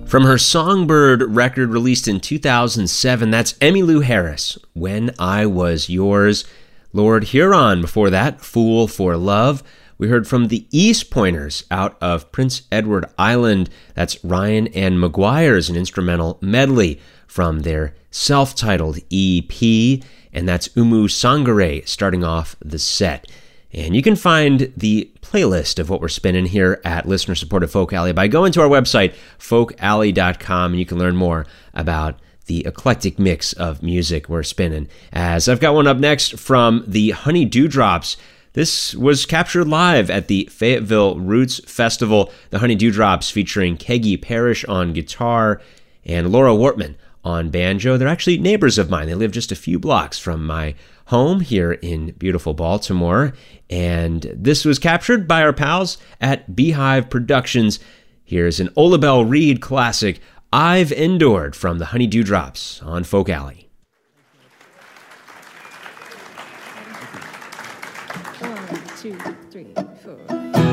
From her Songbird record released in 2007, that's Emmylou Harris, When I Was Yours. Lord Huron before that, Fool for Love. We heard from the East Pointers out of Prince Edward Island. That's Ryan and McGuire's, an instrumental medley from their self-titled EP. And that's Umu Sangare starting off the set. And you can find the playlist of what we're spinning here at listener-supported Folk Alley by going to our website, folkalley.com, and you can learn more about the eclectic mix of music we're spinning. As I've got one up next from the Honey Dewdrops. This was captured live at the Fayetteville Roots Festival. The Honey Dewdrops featuring Keggy Parrish on guitar and Laura Wortman on banjo. They're actually neighbors of mine. They live just a few blocks from my home here in beautiful Baltimore. And this was captured by our pals at Beehive Productions. Here's an Ola Belle Reed classic, I've Endured, from the Honey Dewdrops on Folk Alley. 1, 2, 3, 4.